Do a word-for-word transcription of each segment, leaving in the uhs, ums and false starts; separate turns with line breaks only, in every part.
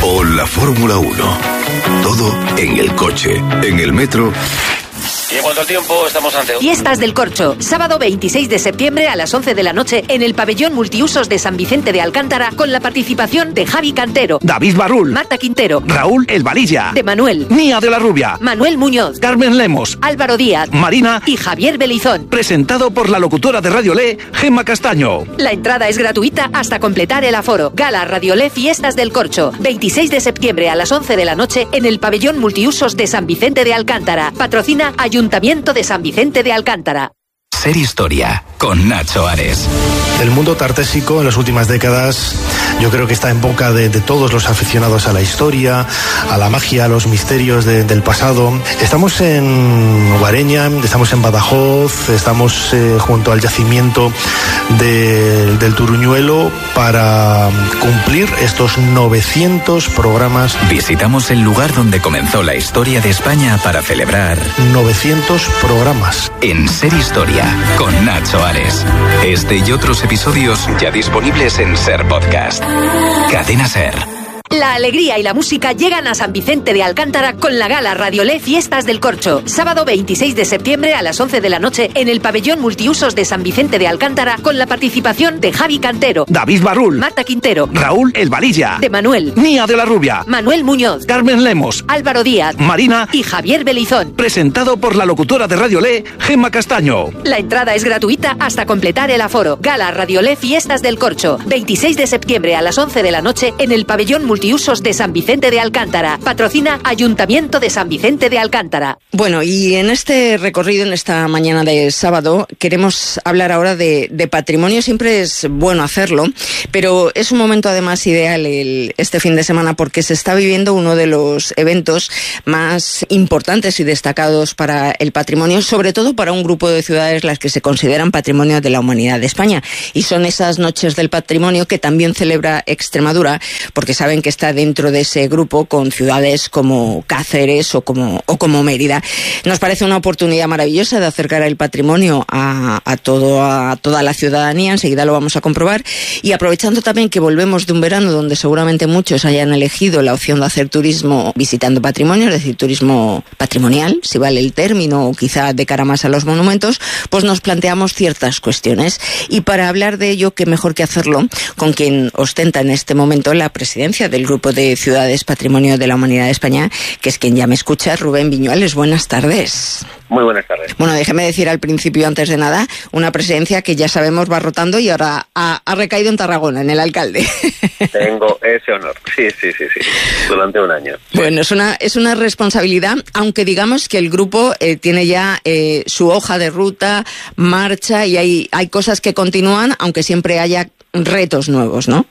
o la Fórmula uno. Todo en el coche, en el metro.
Y en cuanto al tiempo, estamos ante...
Fiestas del Corcho, sábado veintiséis de septiembre a las once de la noche en el pabellón multiusos de San Vicente de Alcántara, con la participación de Javi Cantero,
David Barrul,
Marta Quintero,
Raúl El Valilla,
de Manuel,
Nia de la Rubia,
Manuel Muñoz,
Carmen Lemos,
Álvaro Díaz,
Marina
y Javier Belizón.
Presentado por la locutora de Radio Le, Gemma Castaño.
La entrada es gratuita hasta completar el aforo. Gala Radio Le Fiestas del Corcho, veintiséis de septiembre a las once de la noche en el pabellón multiusos de San Vicente de Alcántara. Patrocina Ayuntamiento de San Vicente de Alcántara.
Ser Historia, con Nacho Ares.
El mundo tartésico en las últimas décadas yo creo que está en boca de, de todos los aficionados a la historia, a la magia, a los misterios de, del pasado. Estamos en Guareña, estamos en Badajoz, estamos eh, junto al yacimiento de, del Turuñuelo para cumplir estos novecientos programas.
Visitamos el lugar donde comenzó la historia de España para celebrar
novecientos programas.
En Ser Historia, con Nacho Ares. Este y otros episodios ya disponibles en Ser Podcast. Cadena Ser.
La alegría y la música llegan a San Vicente de Alcántara con la gala Radio Le Fiestas del Corcho. Sábado veintiséis de septiembre a las once de la noche en el pabellón multiusos de San Vicente de Alcántara, con la participación de Javi Cantero,
David Barrul,
Marta Quintero,
Raúl El Valilla,
de Manuel,
Nia de la Rubia,
Manuel Muñoz,
Carmen Lemos,
Álvaro Díaz,
Marina
y Javier Belizón.
Presentado por la locutora de Radio Le, Gemma Castaño.
La entrada es gratuita hasta completar el aforo. Gala Radio Le Fiestas del Corcho, veintiséis de septiembre a las once de la noche en el pabellón multiusos de San Vicente de Alcántara. Patrocina Ayuntamiento de San Vicente de Alcántara.
Bueno, y en este recorrido, en esta mañana de sábado, queremos hablar ahora de, de patrimonio. Siempre es bueno hacerlo, pero es un momento además ideal el, este fin de semana, porque se está viviendo uno de los eventos más importantes y destacados para el patrimonio, sobre todo para un grupo de ciudades las que se consideran patrimonio de la humanidad de España. Y son esas noches del patrimonio que también celebra Extremadura, porque saben que está dentro de ese grupo con ciudades como Cáceres o como, o como Mérida. Nos parece una oportunidad maravillosa de acercar el patrimonio a, a, todo, a toda la ciudadanía. Enseguida lo vamos a comprobar. Y aprovechando también que volvemos de un verano donde seguramente muchos hayan elegido la opción de hacer turismo visitando patrimonio, es decir, turismo patrimonial, si vale el término, o quizá de cara más a los monumentos, pues nos planteamos ciertas cuestiones. Y para hablar de ello, qué mejor que hacerlo con quien ostenta en este momento la presidencia del Grupo de Ciudades Patrimonio de la Humanidad de España, que es quien ya me escucha, Rubén Viñuales. Buenas tardes.
Muy buenas tardes.
Bueno, déjeme decir al principio, antes de nada, una presidencia que ya sabemos va rotando y ahora ha, ha recaído en Tarragona, en el alcalde.
Tengo ese honor, sí, sí, sí, sí, durante un año.
Bueno, es una, es una responsabilidad, aunque digamos que el grupo eh, tiene ya eh, su hoja de ruta, marcha, y hay, hay cosas que continúan, aunque siempre haya retos nuevos, ¿no?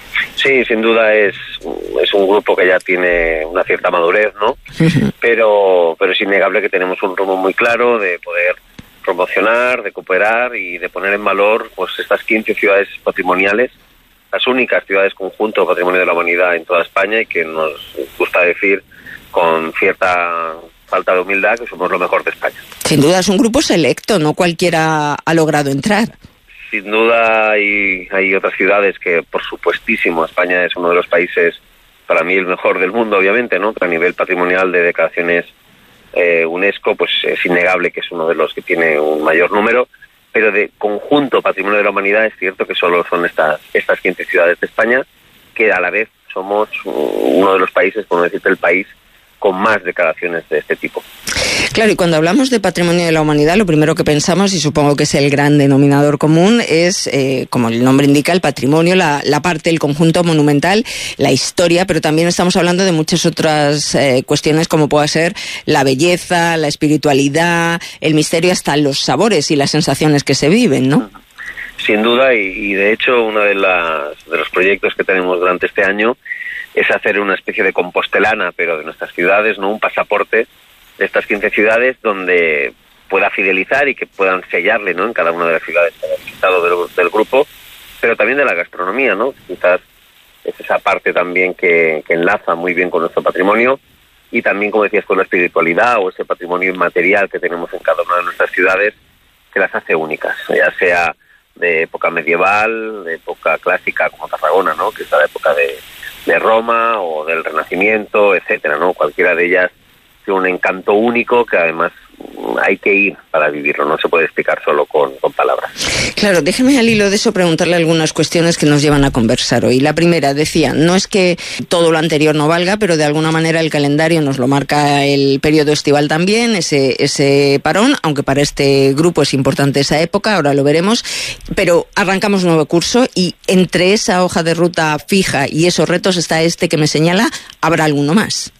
Sí, sin duda es, es un grupo que ya tiene una cierta madurez, ¿no? Uh-huh. Pero, pero es innegable que tenemos un rumbo muy claro de poder promocionar, de cooperar y de poner en valor pues estas quince ciudades patrimoniales, las únicas ciudades conjunto patrimonio de la humanidad en toda España, y que nos gusta decir con cierta falta de humildad que somos lo mejor de España.
Sin duda es un grupo selecto, no cualquiera ha logrado entrar.
Sin duda hay, hay otras ciudades que, por supuestísimo, España es uno de los países, para mí el mejor del mundo, obviamente, ¿no? Pero a nivel patrimonial de declaraciones eh, UNESCO, pues es innegable que es uno de los que tiene un mayor número, pero de conjunto patrimonio de la humanidad es cierto que solo son estas estas quince ciudades de España, que a la vez somos uno de los países, por no decirte el país, con más declaraciones de este tipo.
Claro, y cuando hablamos de patrimonio de la humanidad, lo primero que pensamos, y supongo que es el gran denominador común, es, eh, como el nombre indica, el patrimonio, la, la parte, el conjunto monumental, la historia, pero también estamos hablando de muchas otras eh, cuestiones, como pueda ser la belleza, la espiritualidad, el misterio, hasta los sabores y las sensaciones que se viven, ¿no?
Sin duda, y, y de hecho uno de, las, de los proyectos que tenemos durante este año es hacer una especie de compostelana, pero de nuestras ciudades, ¿no? Un pasaporte de estas quince ciudades donde pueda fidelizar y que puedan sellarle, ¿no? En cada una de las ciudades que han visitado del, del grupo, pero también de la gastronomía, ¿no? Quizás es esa parte también que, que enlaza muy bien con nuestro patrimonio, y también, como decías, con la espiritualidad o ese patrimonio inmaterial que tenemos en cada una de nuestras ciudades, que las hace únicas, ya sea de época medieval, de época clásica como Tarragona, ¿no? Que es la época de de Roma o del Renacimiento, etcétera, ¿no? Cualquiera de ellas tiene un encanto único que además hay que ir para vivirlo, no se puede explicar solo con, con palabras.
Claro, déjeme al hilo de eso preguntarle algunas cuestiones que nos llevan a conversar hoy. La primera, decía, no es que todo lo anterior no valga, pero de alguna manera el calendario nos lo marca el periodo estival también, ese, ese parón, aunque para este grupo es importante esa época, ahora lo veremos, pero arrancamos nuevo curso y entre esa hoja de ruta fija y esos retos está este que me señala, ¿habrá alguno más?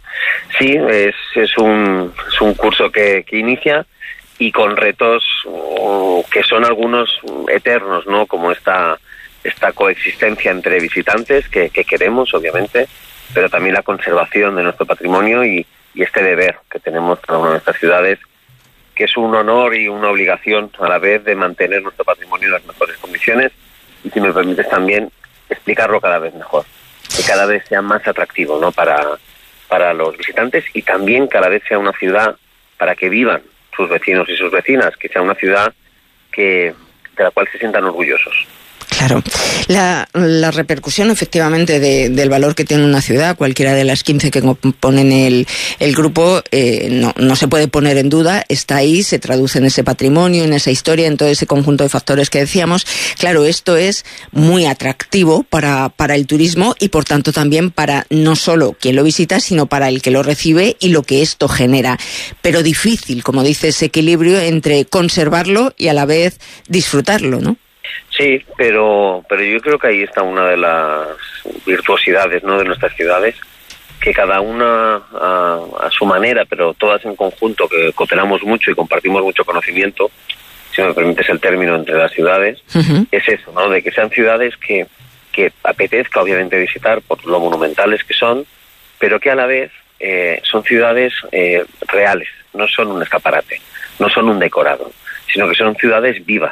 Sí, es, es, un, es un curso que, que inicia y con retos uh, que son algunos eternos, ¿no? Como esta, esta coexistencia entre visitantes que, que queremos, obviamente, pero también la conservación de nuestro patrimonio y, y este deber que tenemos para una de nuestras ciudades, que es un honor y una obligación a la vez de mantener nuestro patrimonio en las mejores condiciones y, si me permites, también explicarlo cada vez mejor, que cada vez sea más atractivo, ¿no? Para para los visitantes y también cada vez sea una ciudad para que vivan sus vecinos y sus vecinas, que sea una ciudad que de la cual se sientan orgullosos.
Claro. La, la repercusión efectivamente de, del valor que tiene una ciudad, cualquiera de las quince que componen el, el grupo, eh, no, no se puede poner en duda, está ahí, se traduce en ese patrimonio, en esa historia, en todo ese conjunto de factores que decíamos. Claro, esto es muy atractivo para, para el turismo y por tanto también para no solo quien lo visita, sino para el que lo recibe y lo que esto genera. Pero difícil, como dice, ese equilibrio entre conservarlo y a la vez disfrutarlo, ¿no?
Sí, pero pero yo creo que ahí está una de las virtuosidades, ¿no?, de nuestras ciudades, que cada una a, a su manera, pero todas en conjunto, que cooperamos mucho y compartimos mucho conocimiento, si me permites el término, entre las ciudades, uh-huh. es eso, ¿no?, de que sean ciudades que, que apetezca obviamente visitar por lo monumentales que son, pero que a la vez eh, son ciudades eh, reales, no son un escaparate, no son un decorado, sino que son ciudades vivas.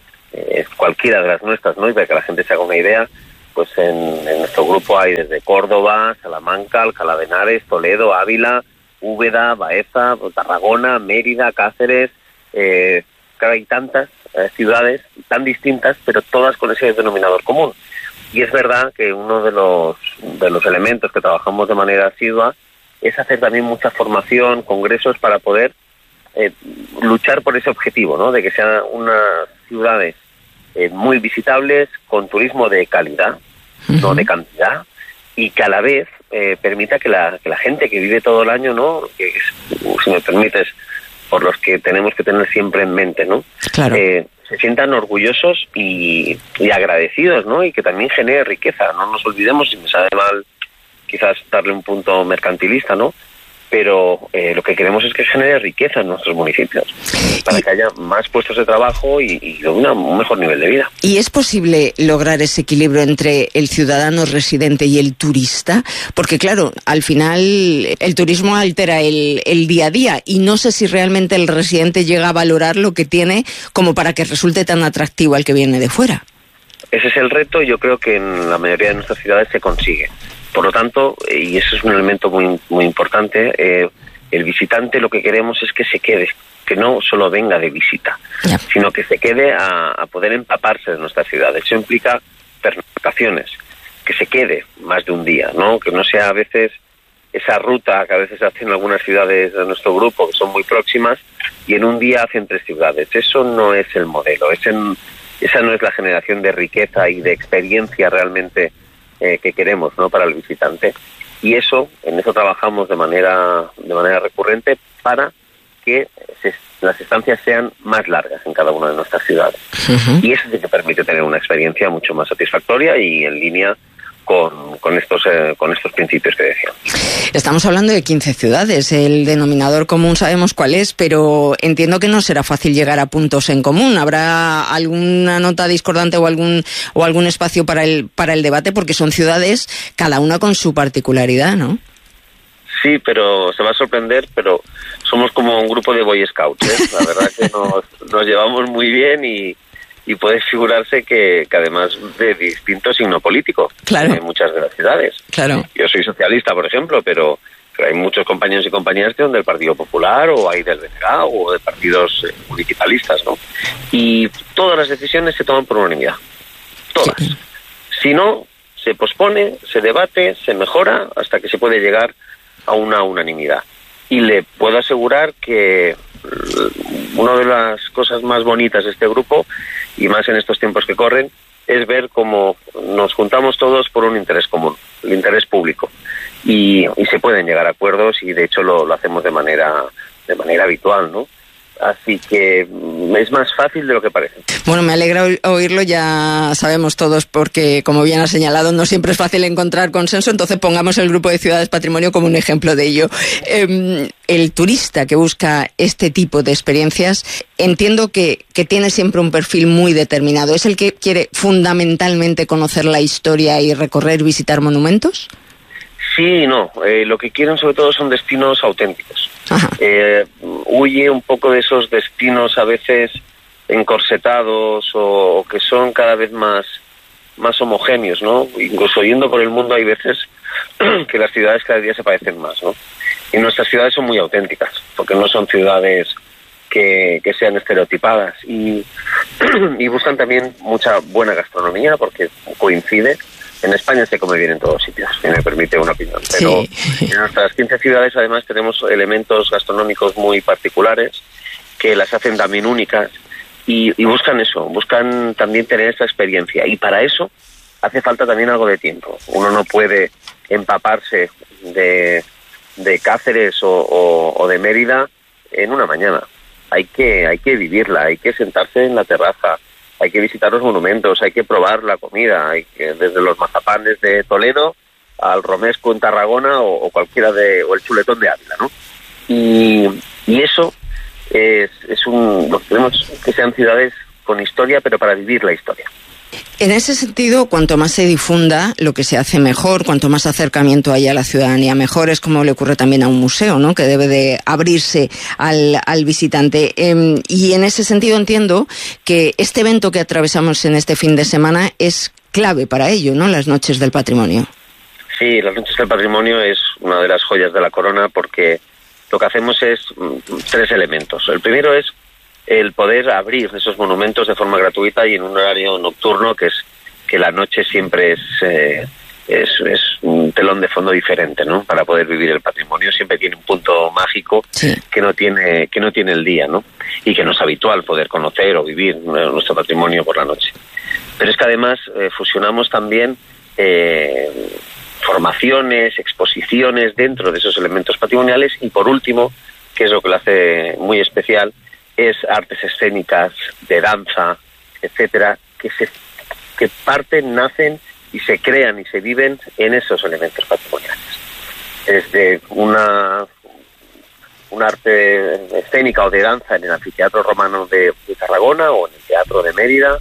Eh, cualquiera de las nuestras, ¿no? Y para que la gente se haga una idea, pues en, en nuestro grupo hay desde Córdoba, Salamanca, Alcalá de Henares, Toledo, Ávila, Úbeda, Baeza, Tarragona, Mérida, Cáceres, eh, claro, hay tantas eh, ciudades tan distintas, pero todas con ese denominador común. Y es verdad que uno de los de los elementos que trabajamos de manera asidua es hacer también mucha formación, congresos para poder eh, luchar por ese objetivo, ¿no?, de que sean unas ciudades Eh, muy visitables, con turismo de calidad, uh-huh. no de cantidad, y que a la vez eh, permita que la, que la gente que vive todo el año, ¿no?, que es, si me permites, por los que tenemos que tener siempre en mente, ¿no?,
claro.
eh, se sientan orgullosos y, y agradecidos, ¿no?, y que también genere riqueza. No nos olvidemos, si me sabe mal quizás darle un punto mercantilista, ¿no?, pero eh, lo que queremos es que genere riqueza en nuestros municipios, para que haya más puestos de trabajo y, y una, un mejor nivel de vida.
¿Y es posible lograr ese equilibrio entre el ciudadano residente y el turista? Porque claro, al final el turismo altera el, el día a día y no sé si realmente el residente llega a valorar lo que tiene como para que resulte tan atractivo al que viene de fuera.
Ese es el reto y yo creo que en la mayoría de nuestras ciudades se consigue. Por lo tanto, y eso es un elemento muy muy importante, eh, el visitante lo que queremos es que se quede, que no solo venga de visita, yeah. sino que se quede a, a poder empaparse de nuestras ciudades. Eso implica pernoctaciones, que se quede más de un día, ¿no? Que no sea a veces esa ruta que a veces hacen algunas ciudades de nuestro grupo, que son muy próximas, y en un día hacen tres ciudades. Eso no es el modelo, es en, esa no es la generación de riqueza y de experiencia realmente Eh, que queremos, ¿no?, para el visitante. Y eso, en eso trabajamos de manera de manera recurrente para que se, las estancias sean más largas en cada una de nuestras ciudades. Uh-huh. Y eso sí que permite tener una experiencia mucho más satisfactoria y en línea con, con estos eh, con estos principios que decíamos.
Estamos hablando de quince ciudades. El denominador común sabemos cuál es, pero entiendo que no será fácil llegar a puntos en común. ¿Habrá alguna nota discordante o algún o algún espacio para el para el debate? Porque son ciudades, cada una con su particularidad, ¿no?
Sí, pero se va a sorprender, pero somos como un grupo de Boy Scouts, ¿eh? La verdad que nos, nos llevamos muy bien y Y puede figurarse que, que además de distinto signo político,
claro.
en muchas de las ciudades.
Claro.
Yo soy socialista, por ejemplo, pero, pero hay muchos compañeros y compañeras que son del Partido Popular o hay del B C A o de partidos eh, municipalistas, ¿no? Y todas las decisiones se toman por unanimidad. Todas. Sí. Si no, se pospone, se debate, se mejora hasta que se puede llegar a una unanimidad. Y le puedo asegurar que una de las cosas más bonitas de este grupo, y más en estos tiempos que corren, es ver cómo nos juntamos todos por un interés común, el interés público. Y, y se pueden llegar a acuerdos, y de hecho lo, lo hacemos de manera, de manera habitual, ¿no? Así que es más fácil de lo que parece.
Bueno, me alegra oírlo, ya sabemos todos, porque como bien ha señalado, no siempre es fácil encontrar consenso, entonces pongamos el Grupo de Ciudades Patrimonio como un ejemplo de ello. Eh, el turista que busca este tipo de experiencias, entiendo que, que tiene siempre un perfil muy determinado. ¿Es el que quiere fundamentalmente conocer la historia y recorrer, visitar monumentos?
Sí y no. Eh, lo que quieren sobre todo son destinos auténticos. Eh, huye un poco de esos destinos a veces encorsetados o, o que son cada vez más, más homogéneos, ¿no? Incluso yendo por el mundo hay veces que las ciudades cada día se parecen más, ¿no? Y nuestras ciudades son muy auténticas, porque no son ciudades que, que sean estereotipadas. Y, y buscan también mucha buena gastronomía, porque coincide. En España se come bien en todos sitios, si me permite una opinión. Pero sí, en nuestras quince ciudades además tenemos elementos gastronómicos muy particulares que las hacen también únicas y, y buscan eso, buscan también tener esa experiencia. Y para eso hace falta también algo de tiempo. Uno no puede empaparse de, de Cáceres o, o, o de Mérida en una mañana. Hay que, hay que vivirla, hay que sentarse en la terraza, hay que visitar los monumentos, hay que probar la comida, hay que, desde los mazapanes de Toledo al romesco en Tarragona o, o cualquiera de, o el chuletón de Ávila, ¿no? Y, y eso es, es un, lo que queremos que sean ciudades con historia, pero para vivir la historia.
En ese sentido, cuanto más se difunda lo que se hace mejor, cuanto más acercamiento haya a la ciudadanía mejor, es como le ocurre también a un museo, ¿no? Que debe de abrirse al, al visitante. Eh, y en ese sentido entiendo que este evento que atravesamos en este fin de semana es clave para ello, ¿no? Las Noches del Patrimonio.
Sí, las Noches del Patrimonio es una de las joyas de la corona, porque lo que hacemos es mm, tres elementos. El primero es el poder abrir esos monumentos de forma gratuita y en un horario nocturno, que es que la noche siempre es, eh, es, es un telón de fondo diferente, ¿no? Para poder vivir el patrimonio siempre tiene un punto mágico, sí, que no tiene que no tiene el día, ¿no? Y que no es habitual poder conocer o vivir nuestro patrimonio por la noche. Pero es que además eh, fusionamos también eh, formaciones, exposiciones dentro de esos elementos patrimoniales y, por último, que es lo que lo hace muy especial, es artes escénicas, de danza, etcétera, que se que parten, nacen y se crean y se viven en esos elementos patrimoniales. Desde una un arte escénica o de danza en el anfiteatro romano de, de Tarragona o en el teatro de Mérida,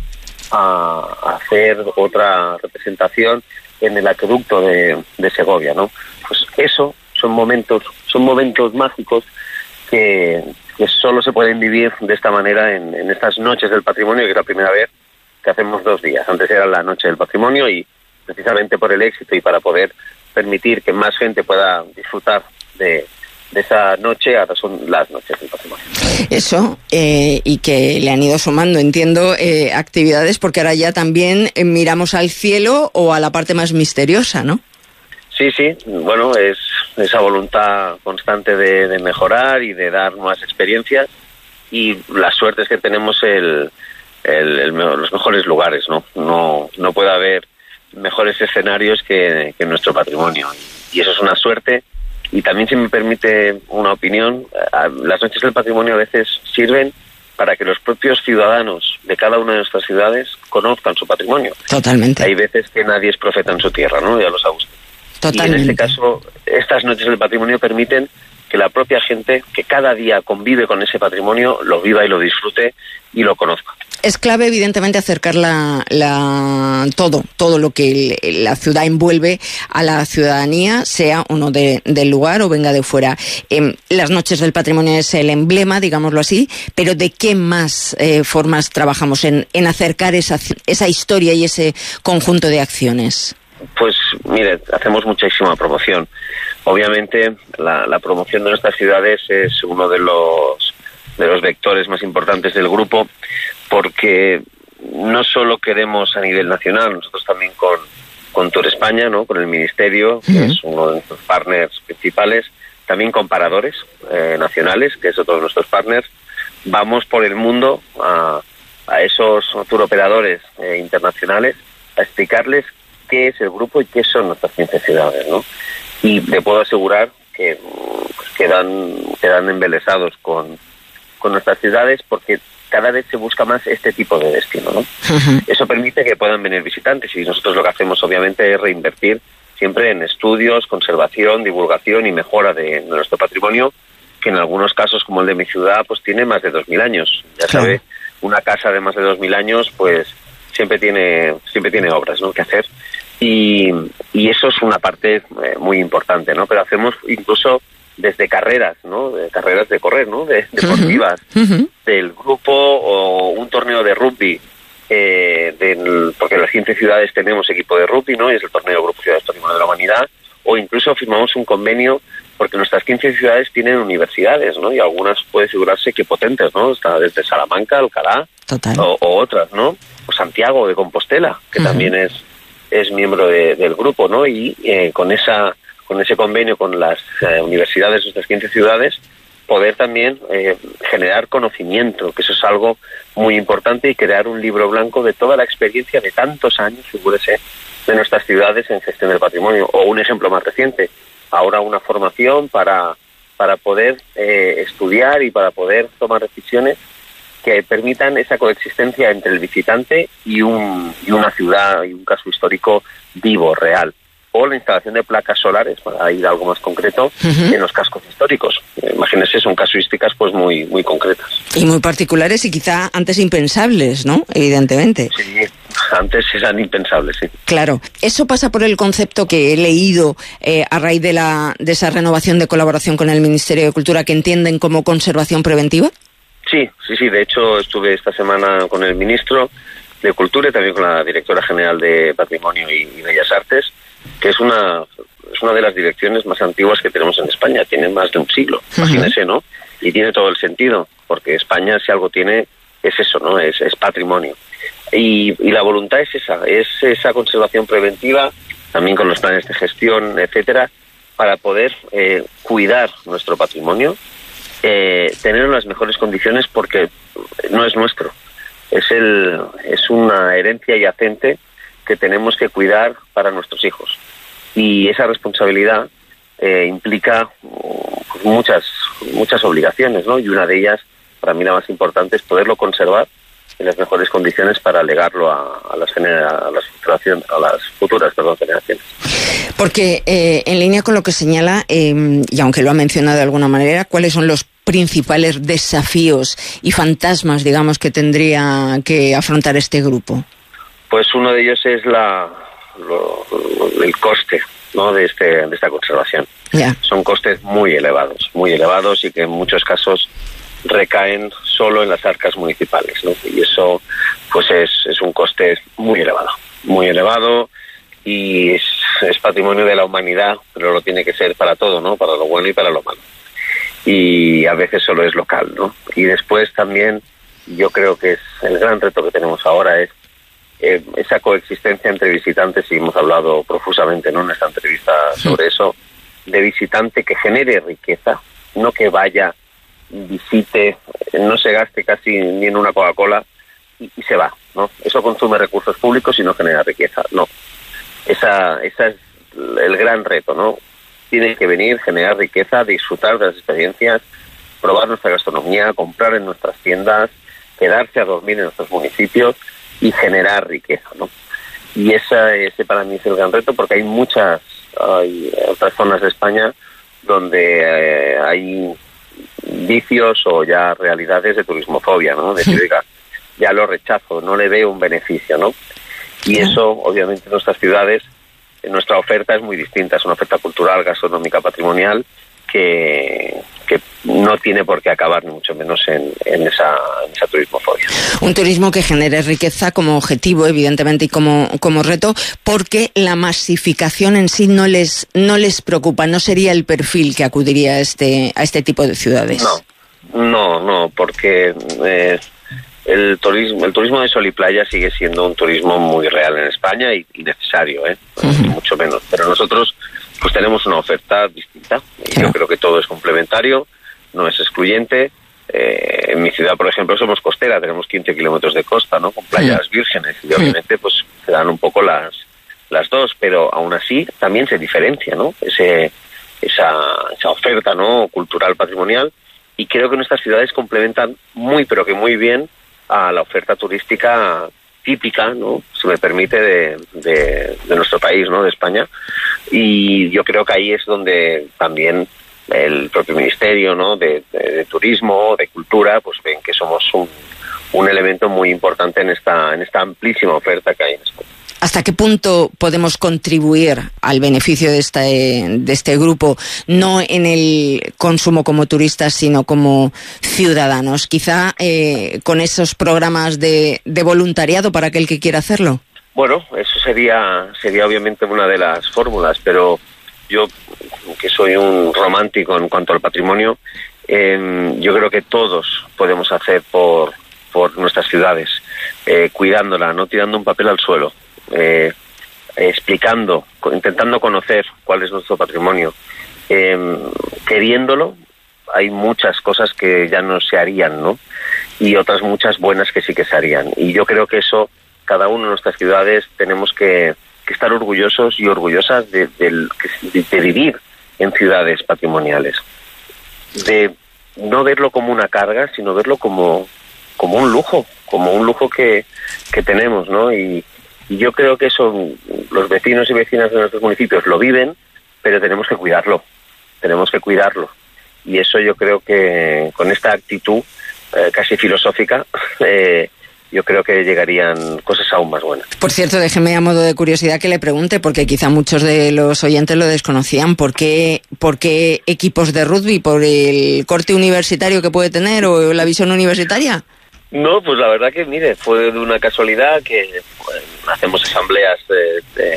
a, a hacer otra representación en el acueducto de, de Segovia, ¿no? Pues eso son momentos, son momentos mágicos que que solo se pueden vivir de esta manera en, en estas Noches del Patrimonio, que es la primera vez que hacemos dos días. Antes era la Noche del Patrimonio y precisamente por el éxito y para poder permitir que más gente pueda disfrutar de, de esa noche, ahora son las Noches del Patrimonio.
Eso, eh, y que le han ido sumando, entiendo, eh, actividades, porque ahora ya también eh, miramos al cielo o a la parte más misteriosa, ¿no?
Sí, sí, bueno, es esa voluntad constante de, de mejorar y de dar nuevas experiencias, y la suerte es que tenemos el, el, el, los mejores lugares, ¿no? No, no puede haber mejores escenarios que, que nuestro patrimonio, y eso es una suerte. Y también, si me permite una opinión, las Noches del Patrimonio a veces sirven para que los propios ciudadanos de cada una de nuestras ciudades conozcan su patrimonio.
Totalmente.
Hay veces que nadie es profeta en su tierra, ¿no? Ya lo sabe usted.
Totalmente.
Y en este caso, estas Noches del Patrimonio permiten que la propia gente que cada día convive con ese patrimonio lo viva y lo disfrute y lo conozca.
Es clave, evidentemente, acercar la, la, todo, todo lo que el, la ciudad envuelve a la ciudadanía, sea uno de, del lugar o venga de fuera. Eh, las Noches del Patrimonio es el emblema, digámoslo así, pero ¿de qué más eh, formas trabajamos en, en acercar esa, esa historia y ese conjunto de acciones?
Pues mire, hacemos muchísima promoción. Obviamente la, la promoción de nuestras ciudades es uno de los de los vectores más importantes del grupo, porque no solo queremos a nivel nacional, nosotros también con, con Tour España, ¿no? Con el Ministerio, que uh-huh. es uno de nuestros partners principales, también con paradores eh, nacionales, que es otro de nuestros partners. Vamos por el mundo a, a esos tour operadores eh, internacionales a explicarles qué es el grupo y qué son nuestras quince ciudades, ¿no? Y le puedo asegurar que pues, quedan, quedan embelesados con, con nuestras ciudades, porque cada vez se busca más este tipo de destino, ¿no? Uh-huh. Eso permite que puedan venir visitantes, y nosotros lo que hacemos obviamente es reinvertir siempre en estudios, conservación, divulgación y mejora de, de nuestro patrimonio, que en algunos casos, como el de mi ciudad, pues tiene más de dos mil años. Ya claro. sabe, una casa de más de dos mil años, pues siempre tiene siempre tiene obras, ¿no?, que hacer. Y, y eso es una parte eh, muy importante, ¿no? Pero hacemos incluso desde carreras, ¿no? De carreras de correr, ¿no? De, deportivas, uh-huh. del grupo, o un torneo de rugby, eh, del, porque en las quince ciudades tenemos equipo de rugby, ¿no? Y es el torneo Grupo Ciudades Patrimonio de la Humanidad. O incluso firmamos un convenio, porque nuestras quince ciudades tienen universidades, ¿no? Y algunas puede figurarse que potentes, ¿no? Está desde Salamanca, Alcalá, o, o otras, ¿no? O Santiago de Compostela, que uh-huh. también es es miembro de, del grupo, ¿no? Y eh, con esa con ese convenio con las eh, universidades de nuestras quince ciudades, poder también eh, generar conocimiento, que eso es algo muy importante, y crear un libro blanco de toda la experiencia de tantos años, figúrese, de nuestras ciudades en gestión del patrimonio. O un ejemplo más reciente, ahora una formación para, para poder eh, estudiar y para poder tomar decisiones que permitan esa coexistencia entre el visitante y, un, y una ciudad y un caso histórico vivo, real. O la instalación de placas solares, para ir a algo más concreto, uh-huh. en los cascos históricos. Imagínense, son casuísticas pues muy muy concretas.
Y muy particulares y quizá antes impensables, ¿no? Evidentemente.
Sí, antes eran impensables, sí.
Claro. Eso pasa por el concepto que he leído eh, a raíz de, la, de esa renovación de colaboración con el Ministerio de Cultura, que entienden como conservación preventiva.
Sí, sí, sí. De hecho, estuve esta semana con el ministro de Cultura y también con la directora general de Patrimonio y, y Bellas Artes, que es una es una de las direcciones más antiguas que tenemos en España. Tiene más de un siglo, uh-huh. imagínese, ¿no? Y tiene todo el sentido, porque España, si algo tiene, es eso, ¿no? Es, es patrimonio. Y, y la voluntad es esa, es esa conservación preventiva, también con los planes de gestión, etcétera, para poder eh, cuidar nuestro patrimonio, eh, tenerlo en las mejores condiciones, porque no es nuestro. Es el es una herencia yacente que tenemos que cuidar para nuestros hijos. Y esa responsabilidad eh, implica uh, muchas muchas obligaciones, ¿no? Y una de ellas, para mí la más importante, es poderlo conservar en las mejores condiciones para legarlo a, a, las, genera, a, las, a las futuras perdón, generaciones.
Porque eh, en línea con lo que señala, eh, y aunque lo ha mencionado de alguna manera, ¿cuáles son los principales desafíos y fantasmas, digamos, que tendría que afrontar este grupo?
Pues uno de ellos es la lo, lo, el coste, ¿no?, de este de esta conservación. Yeah. Son costes muy elevados, muy elevados, y que en muchos casos recaen solo en las arcas municipales, ¿no? Y eso pues es, es un coste muy elevado, muy elevado, y es, es patrimonio de la humanidad, pero lo tiene que ser para todo, ¿no? Para lo bueno y para lo malo. Y a veces solo es local, ¿no? Y después también yo creo que es el gran reto que tenemos ahora es eh, esa coexistencia entre visitantes, y hemos hablado profusamente, ¿no?, en esta entrevista sobre eso, de visitante que genere riqueza, no que vaya, visite, no se gaste casi ni en una Coca-Cola y, y se va, ¿no? Eso consume recursos públicos y no genera riqueza, no. Esa, esa es el gran reto, ¿no? Tiene que venir, generar riqueza, disfrutar de las experiencias, probar nuestra gastronomía, comprar en nuestras tiendas, quedarse a dormir en nuestros municipios y generar riqueza, ¿no? Y esa, ese para mí es el gran reto, porque hay muchas hay otras zonas de España donde eh, hay vicios o ya realidades de turismofobia, ¿no? De decir, oiga, ya lo rechazo, no le veo un beneficio, ¿no? Y eso, obviamente, en nuestras ciudades, en nuestra oferta es muy distinta. Es una oferta cultural, gastronómica, patrimonial, que, que no tiene por qué acabar, ni mucho menos en, en, esa, en esa turismofobia.
Un turismo que genere riqueza como objetivo, evidentemente, y como, como reto, porque la masificación en sí no les, no les preocupa, no sería el perfil que acudiría a este, a este tipo de ciudades.
No, no, no, porque eh, el turismo, el turismo de sol y playa sigue siendo un turismo muy real en España y, y necesario, ¿eh? Uh-huh. Mucho menos. Pero nosotros pues tenemos una oferta distinta. Y yo creo que todo es complementario, no es excluyente. Eh, en mi ciudad, por ejemplo, somos costera, tenemos quince kilómetros de costa, ¿no? Con playas uh-huh. vírgenes y obviamente pues se dan un poco las las dos, pero aún así también se diferencia, ¿no? Ese esa esa oferta, ¿no? Cultural, patrimonial, y creo que nuestras ciudades complementan muy pero que muy bien a la oferta turística típica, ¿no? Se me permite, de, de, de nuestro país, ¿no? De España. Y yo creo que ahí es donde también el propio Ministerio, ¿no? De, de, de Turismo, de Cultura, pues ven que somos un, un elemento muy importante en esta, en esta amplísima oferta que hay en España.
¿Hasta qué punto podemos contribuir al beneficio de este, de este grupo, no en el consumo como turistas, sino como ciudadanos? Quizá eh, con esos programas de, de voluntariado para aquel que quiera hacerlo.
Bueno, eso sería, sería obviamente una de las fórmulas, pero yo, que soy un romántico en cuanto al patrimonio, eh, yo creo que todos podemos hacer por, por nuestras ciudades, eh, cuidándola, no tirando un papel al suelo. Eh, explicando, intentando conocer cuál es nuestro patrimonio, eh, queriéndolo. Hay muchas cosas que ya no se harían, ¿no? Y otras muchas buenas que sí que se harían. Y yo creo que eso, cada uno de nuestras ciudades tenemos que, que estar orgullosos y orgullosas de, de, de, de vivir en ciudades patrimoniales, de no verlo como una carga, sino verlo como, como un lujo, como un lujo que, que tenemos, ¿no? Y Y yo creo que eso los vecinos y vecinas de nuestros municipios lo viven, pero tenemos que cuidarlo, tenemos que cuidarlo. Y eso yo creo que con esta actitud eh, casi filosófica, eh, yo creo que llegarían cosas aún más buenas.
Por cierto, déjeme a modo de curiosidad que le pregunte, porque quizá muchos de los oyentes lo desconocían, ¿por qué, por qué equipos de rugby? ¿Por el corte universitario que puede tener o la visión universitaria?
No, pues la verdad que, mire, fue de una casualidad que pues, hacemos asambleas de, de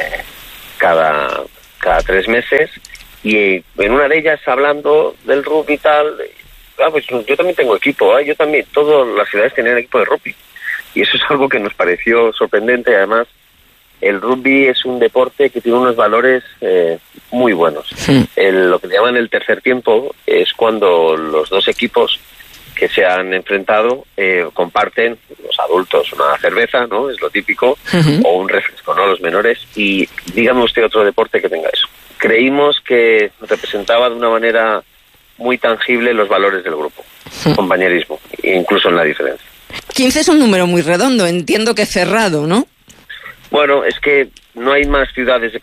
cada, cada tres meses y en una de ellas, hablando del rugby y tal, ah, pues yo también tengo equipo, ¿eh? yo también, todas las ciudades tenían equipo de rugby y eso es algo que nos pareció sorprendente. Además, el rugby es un deporte que tiene unos valores eh, muy buenos. Sí. El, lo que llaman el tercer tiempo es cuando los dos equipos que se han enfrentado eh, comparten, los adultos, una cerveza, ¿no? Es lo típico, uh-huh. o un refresco, ¿no? Los menores. Y dígame usted otro deporte que tenga eso. Creímos que representaba de una manera muy tangible los valores del grupo, uh-huh. compañerismo, incluso en la diferencia.
quince es un número muy redondo, entiendo que cerrado, ¿no?
Bueno, es que no hay más ciudades de